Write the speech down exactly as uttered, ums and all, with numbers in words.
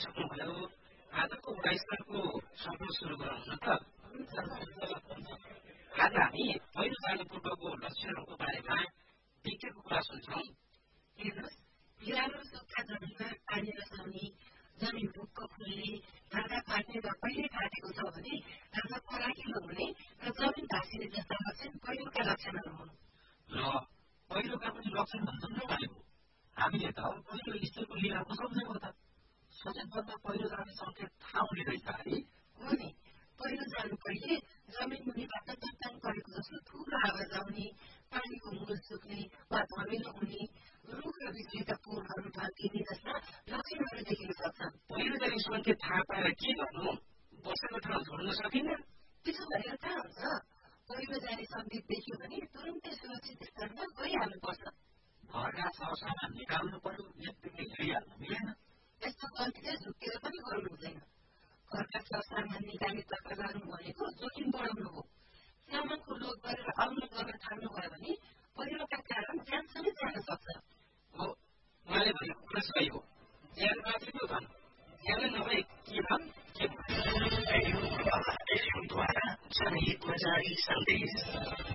सक्नुभयो आजको गुणस्तरको सफल सुरु गरौँ न त। आज हामी पहिरो जानु पूर्वको लक्षणहरूको बारेमा विज्ञको कुरा सुन्छौँ। हेर्नुहोस्, बिरालो सुक्खा जमिनमा पानी रसाउने, जमिन ढुक्क खुल्ने, ढाँडा फाट्ने वा पहिले फाटेको छ भने ढाँडा फराकिलो हुने र जमिन भाँसिने जस्ता लक्षण पहिरोका लक्षणहरू हुन्। ल पहिरोका पनि लक्षण भन्छन् र भनेको हामीले त पहिरो ईश्वरको लीला बुझाउँदै हो त। सचेत बन्दा पहिरो जाने सङ्केत थाहा हुने रहेछ है। हो नि, पहिरो जानु पहिले जमिन मुनिबाट चट्टान परेको जस्तो ठुलो आवाज आउने, पानीको मूल सुक्ने वा धमिलो हुने, रुख र बिजुलीका पोलहरू ढल्किने जस्ता लक्षणहरू देखिन सक्छन्। पहिरो जाने सङ्केत थाहा पाएर के गर्नु? बसेको ठाउँ छोड्न सकिन्न? त्यसो भनेर कहाँ हुन्छ? पहिरो जाने सङ्केत देखियो भने तुरुन्तै सुरक्षित स्थानमा गइहाल्नुपर्छ। घरका सरसामान निकाल्नु पर्यो, यत्तिकै हेरिहाल्नु मिलेन। यस्तो गल्तीले झुक्केर पनि गर्नु हुँदैन। घरका सरसामान निकाली तर्क गर्नु भनेको जोखिम बढाउनु हो। सामानको लोभ गरेर अवरोध गर्न थाल्नुभयो भने पहिरोका कारण ज्यान समेत जान सक्छ। हो, उहाँले भनेको कुरा सही हो। ज्यान बाँचेको धन, ज्यान नभए के धन के धन।